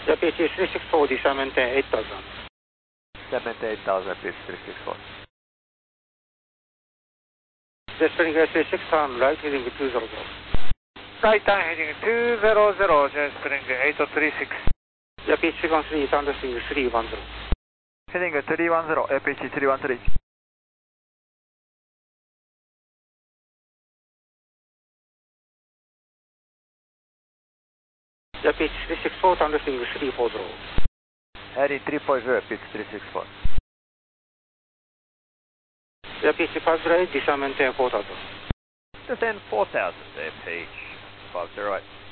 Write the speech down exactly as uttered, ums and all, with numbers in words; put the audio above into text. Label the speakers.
Speaker 1: Yeah, P H three six four, descend maintain eight thousand.
Speaker 2: Descend eight thousand, pitch three six four.
Speaker 1: Descending three six, turn right, heading two zero zero.
Speaker 2: Right turn heading two zero zero, just spring eight three six.
Speaker 1: Yeah, P H three one three, turn descending three one zero.
Speaker 2: Heading three one zero, A P H three one three.
Speaker 1: Yeah, P H three six four, turn descending three four zero.
Speaker 2: Heading three four zero, pitch three six four.
Speaker 1: Yeah, P H five zero eight, descend maintain four thousand.
Speaker 2: Descend four thousand, A P H five zero eight.